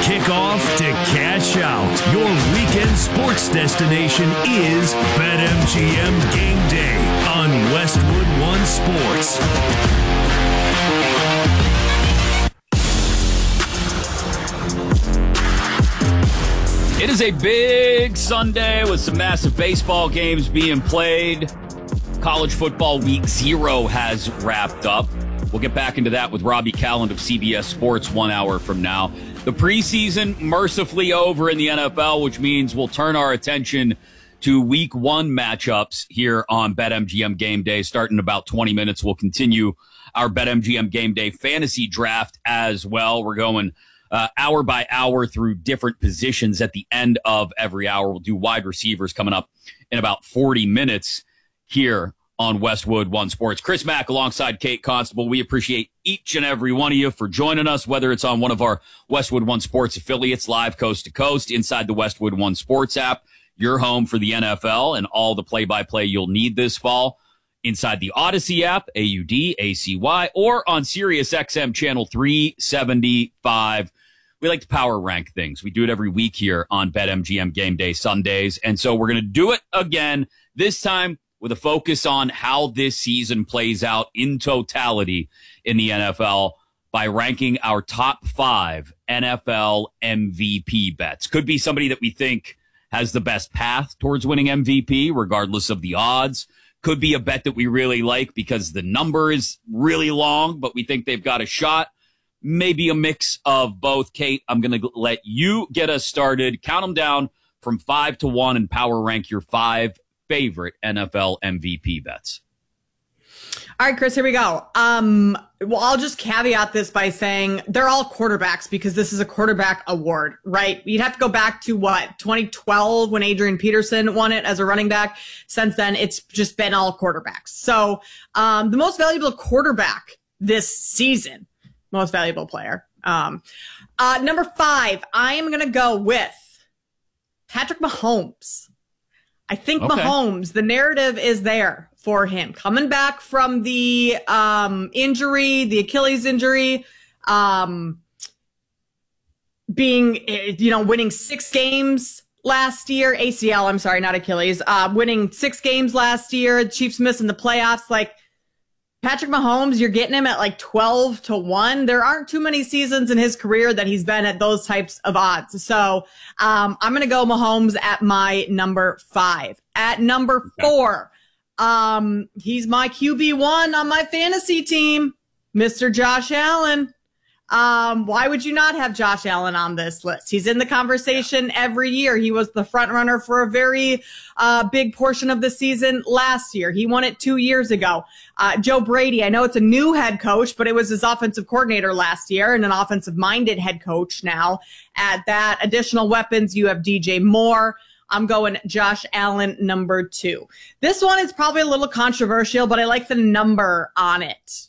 kickoff to cash out, your weekend sports destination is BetMGM Game Day on Westwood One Sports. It is a big Sunday with some massive baseball games being played. College football week 0 has wrapped up. We'll get back into that with Robbie Calland of CBS Sports 1 hour from now. The preseason mercifully over in the NFL, which means we'll turn our attention to week 1 matchups here on BetMGM Game Day. Starting in about 20 minutes, we'll continue our BetMGM Game Day fantasy draft as well. We're going hour by hour through different positions at the end of every hour. We'll do wide receivers coming up in about 40 minutes here on Westwood One Sports. Chris Mack alongside Kate Constable. We appreciate each and every one of you for joining us, whether it's on one of our Westwood One Sports affiliates live coast to coast inside the Westwood One Sports app, your home for the NFL and all the play-by-play you'll need this fall, inside the Odyssey app, AUDACY, or on Sirius XM channel 375. We like to power rank things. We do it every week here on BetMGM Game Day Sundays. And so we're going to do it again, this time with a focus on how this season plays out in totality in the NFL by ranking our top 5 NFL MVP bets. Could be somebody that we think has the best path towards winning MVP, regardless of the odds. Could be a bet that we really like because the number is really long, but we think they've got a shot. Maybe a mix of both. Kate, I'm going to let you get us started. Count them down from 5 to 1 and power rank your 5 favorite NFL MVP bets. All right, Chris, here we go. Well, I'll just caveat this by saying they're all quarterbacks because this is a quarterback award, right? You'd have to go back to 2012 when Adrian Peterson won it as a running back. Since then, it's just been all quarterbacks. So the most valuable quarterback this season, most valuable player. Number 5, I am going to go with Patrick Mahomes. I think Mahomes, the narrative is there for him. Coming back from the injury, the Achilles injury, winning 6 games last year. ACL, I'm sorry, not Achilles. Winning 6 games last year. The Chiefs missing the playoffs. Like, Patrick Mahomes, you're getting him at 12 to 1. There aren't too many seasons in his career that he's been at those types of odds. So I'm going to go Mahomes at my number 5. At number 4, he's my QB1 on my fantasy team, Mr. Josh Allen. Why would you not have Josh Allen on this list? He's in the conversation every year. He was the front runner for a very big portion of the season last year. He won it 2 years ago. Joe Brady, I know it's a new head coach, but it was his offensive coordinator last year and an offensive-minded head coach now. At that, additional weapons, you have DJ Moore. I'm going Josh Allen, number 2. This one is probably a little controversial, but I like the number on it.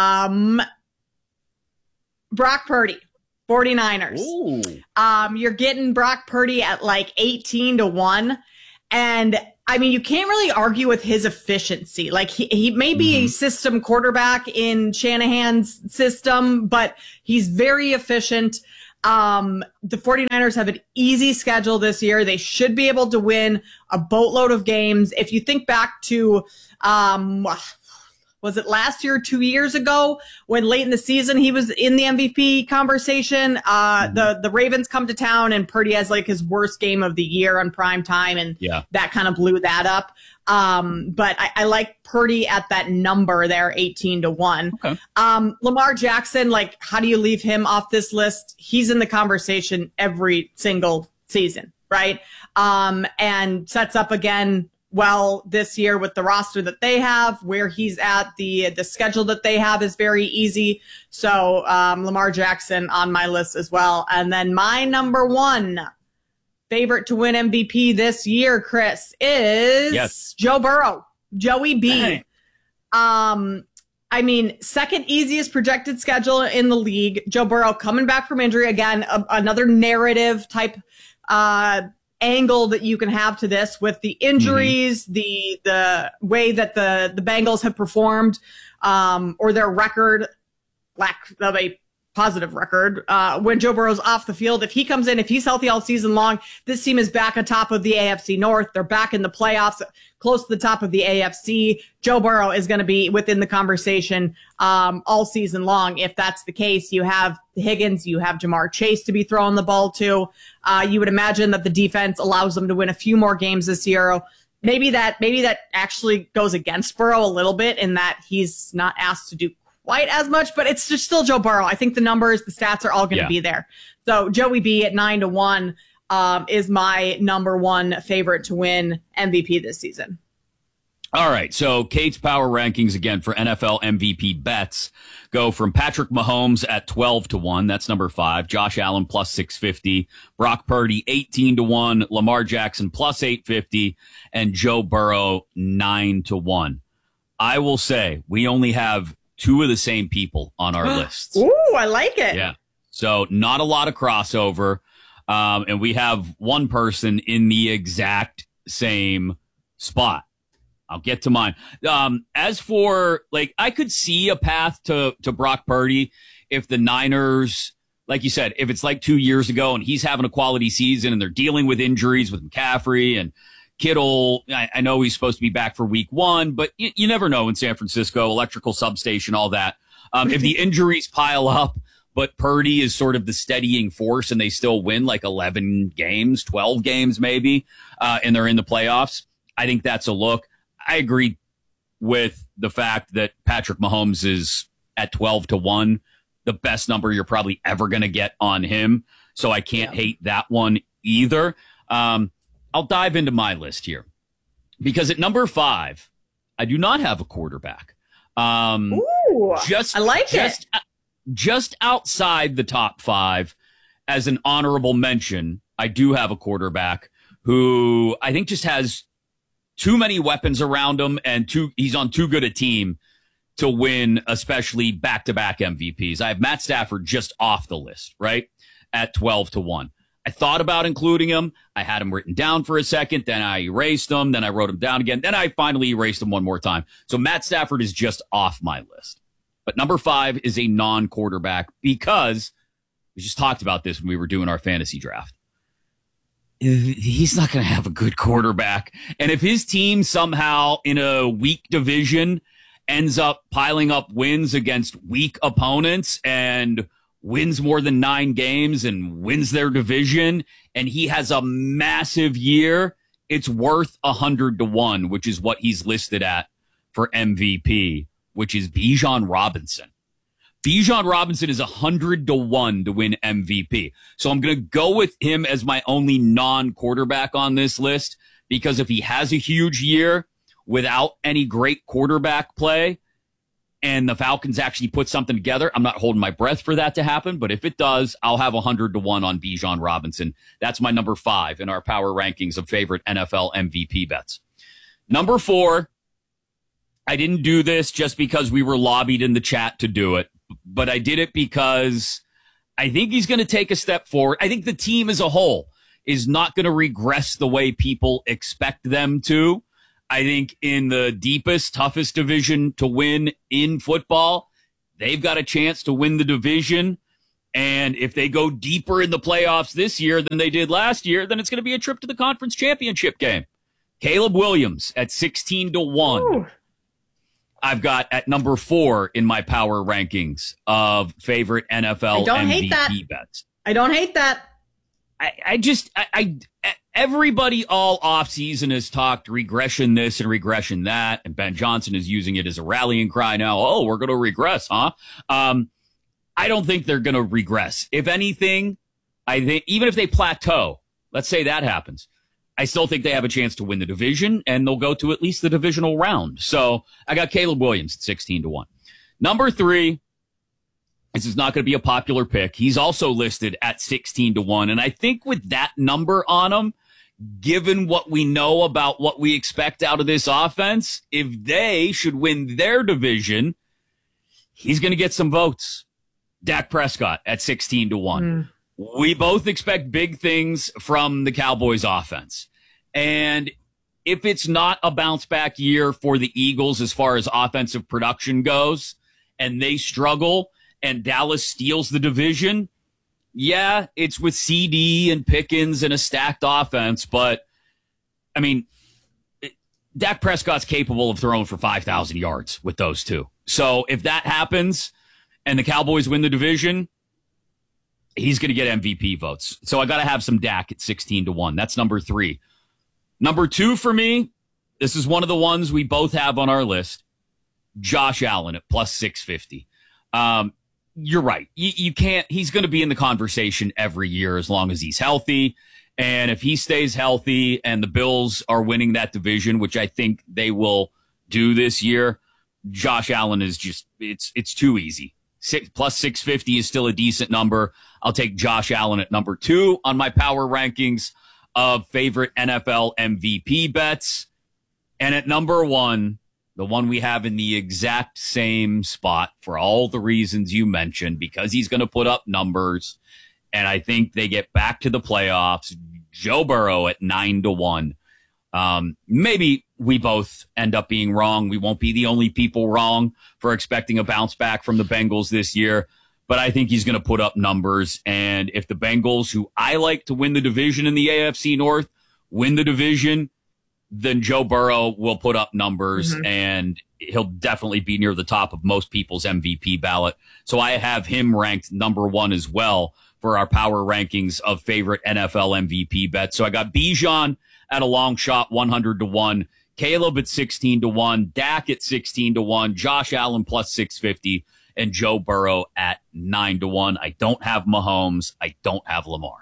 Brock Purdy, 49ers. Ooh. You're getting Brock Purdy at 18 to 1. And I mean, you can't really argue with his efficiency. He may be a system quarterback in Shanahan's system, but he's very efficient. The 49ers have an easy schedule this year. They should be able to win a boatload of games. If you think back to, was it last year, 2 years ago, when late in the season he was in the MVP conversation? The Ravens come to town and Purdy has his worst game of the year on prime time, and that kind of blew that up. But I like Purdy at that number there, 18 to 1. Okay. Lamar Jackson, how do you leave him off this list? He's in the conversation every single season, right? And sets up again well this year with the roster that they have, where he's at. The schedule that they have is very easy. So Lamar Jackson on my list as well. And then my number 1 favorite to win MVP this year, Chris, is Joe Burrow, Joey B. Hey. I mean, second easiest projected schedule in the league. Joe Burrow coming back from injury. Again, another narrative type angle that you can have to this with the injuries, the way that the Bengals have performed, or their record, lack of a positive record when Joe Burrow's off the field. If he comes in, if he's healthy all season long, this team is back on top of the AFC North. They're back in the playoffs, close to the top of the AFC. Joe Burrow is going to be within the conversation all season long. If that's the case, you have Higgins, you have Jamar Chase to be throwing the ball to. You would imagine that the defense allows them to win a few more games this year. Maybe that actually goes against Burrow a little bit in that he's not asked to do quite as much, but it's just still Joe Burrow. I think the numbers, the stats are all going to be there. So Joey B at 9-1 is my number one favorite to win MVP this season. All right, so Kate's power rankings again for NFL MVP bets go from Patrick Mahomes at 12-1. That's number 5. Josh Allen plus 650. Brock Purdy 18-1. Lamar Jackson plus 850. And Joe Burrow 9-1. I will say we only have 2 of the same people on our lists. Ooh, I like it. Yeah. So not a lot of crossover. And we have one person in the exact same spot. I'll get to mine. As for, like, I could see a path to Brock Purdy if the Niners, like you said, if it's like 2 years ago and he's having a quality season and they're dealing with injuries with McCaffrey and Kittle. I know he's supposed to be back for week 1, but you never know in San Francisco, electrical substation, all that. If the injuries pile up, but Purdy is sort of the steadying force and they still win like 11 games, 12 games maybe, and they're in the playoffs, I think that's a look. I agree with the fact that Patrick Mahomes is at 12-1, the best number you're probably ever going to get on him. So I can't hate that one either. I'll dive into my list here because at number 5, I do not have a quarterback. Ooh, I like it. Just outside the top 5 as an honorable mention, I do have a quarterback who I think just has too many weapons around him and he's on too good a team to win, especially back-to-back MVPs. I have Matt Stafford just off the list, right? At 12-1. I thought about including him. I had him written down for a second. Then I erased him. Then I wrote him down again. Then I finally erased him one more time. So Matt Stafford is just off my list. But number 5 is a non-quarterback because we just talked about this when we were doing our fantasy draft. He's not going to have a good quarterback. And if his team somehow in a weak division ends up piling up wins against weak opponents and wins more than 9 games and wins their division, and he has a massive year, it's worth 100-1, which is what he's listed at for MVP, which is Bijan Robinson. Bijan Robinson is 100-1 to win MVP. So I'm going to go with him as my only non-quarterback on this list because if he has a huge year without any great quarterback play and the Falcons actually put something together, I'm not holding my breath for that to happen. But if it does, I'll have 100-1 on Bijan Robinson. That's my number 5 in our power rankings of favorite NFL MVP bets. Number 4, I didn't do this just because we were lobbied in the chat to do it. But I did it because I think he's going to take a step forward. I think the team as a whole is not going to regress the way people expect them to. I think in the deepest, toughest division to win in football, they've got a chance to win the division. And if they go deeper in the playoffs this year than they did last year, then it's going to be a trip to the conference championship game. Caleb Williams at 16-1. Ooh. I've got at number 4 in my power rankings of favorite NFL MVP bets. I don't hate that. Everybody all offseason has talked regression this and regression that, and Ben Johnson is using it as a rallying cry now. Oh, we're going to regress, huh? I don't think they're going to regress. If anything, I think even if they plateau, let's say that happens, I still think they have a chance to win the division, and they'll go to at least the divisional round. So I got Caleb Williams at 16-1. Number 3, this is not going to be a popular pick. He's also listed at 16-1. And I think with that number on him, given what we know about what we expect out of this offense, if they should win their division, he's going to get some votes. Dak Prescott at 16-1. We both expect big things from the Cowboys offense. And if it's not a bounce back year for the Eagles as far as offensive production goes, and they struggle, and Dallas steals the division, yeah, it's with CD and Pickens and a stacked offense, but I mean, Dak Prescott's capable of throwing for 5,000 yards with those two. So if that happens and the Cowboys win the division, he's going to get MVP votes. So I got to have some Dak at 16-1. That's number 3. Number 2 for me, this is one of the ones we both have on our list, Josh Allen at plus 650. You're right. You can't, he's going to be in the conversation every year as long as he's healthy. And if he stays healthy and the Bills are winning that division, which I think they will do this year, Josh Allen is just, it's too easy. Plus 650 is still a decent number. I'll take Josh Allen at number 2 on my power rankings of favorite NFL MVP bets. And at number 1, the one we have in the exact same spot for all the reasons you mentioned, because he's going to put up numbers. And I think they get back to the playoffs. Joe Burrow at 9-1. Maybe we both end up being wrong. We won't be the only people wrong for expecting a bounce back from the Bengals this year. But I think he's going to put up numbers. And if the Bengals, who I like to win the division in the AFC North, win the division, then Joe Burrow will put up numbers and he'll definitely be near the top of most people's MVP ballot. So I have him ranked number 1 as well for our power rankings of favorite NFL MVP bets. So I got Bijan at a long shot, 100-1, Caleb at 16-1, Dak at 16-1, Josh Allen plus 650, and Joe Burrow at 9-1. I don't have Mahomes. I don't have Lamar.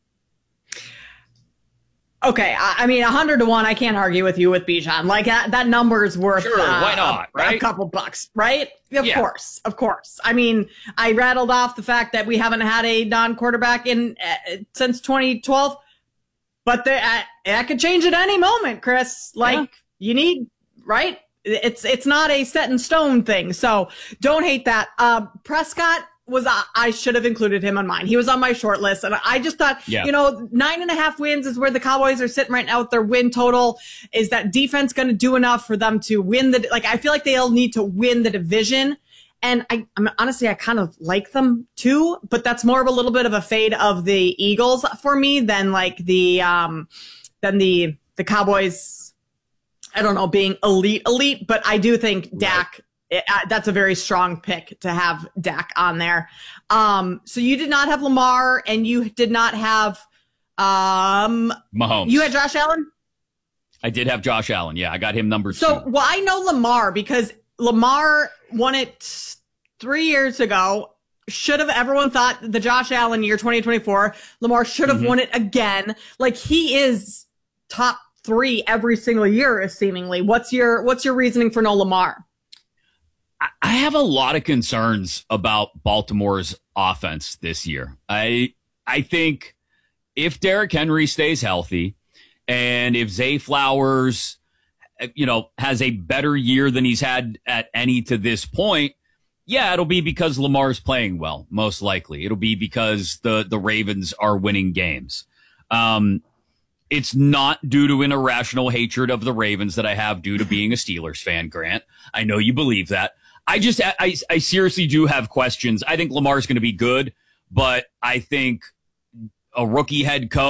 Okay, I mean, 100-1, I can't argue with you with Bijan. Like, that number's worth Sure, why not, right? A couple bucks, right? Of course. I mean, I rattled off the fact that we haven't had a non-quarterback in since 2012, but that could change at any moment, Chris. Like, you need, right? It's not a set in stone thing, so don't hate that. Prescott I should have included him on mine. He was on my short list. And I just thought, 9.5 wins is where the Cowboys are sitting right now with their win total. Is that defense going to do enough for them to win I feel like they'll need to win the division. And honestly, I kind of like them too, but that's more of a little bit of a fade of the Eagles for me than the Cowboys, I don't know, being elite, but I do think Dak, that's a very strong pick to have Dak on there. So you did not have Lamar and you did not have Mahomes. You had Josh Allen? I did have Josh Allen. Yeah, I got him number 2. So, well, I know Lamar because Lamar won it 3 years ago. Everyone thought the Josh Allen year 2024, Lamar should have won it again. Like, he is top 3 every single year, seemingly. What's your reasoning for no Lamar? I have a lot of concerns about Baltimore's offense this year. I think if Derrick Henry stays healthy and if Zay Flowers, has a better year than he's had at any to this point, it'll be because Lamar's playing well, most likely. It'll be because the Ravens are winning games. It's not due to an irrational hatred of the Ravens that I have due to being a Steelers fan, Grant. I know you believe that. I seriously do have questions. I think Lamar's going to be good, but I think a rookie head coach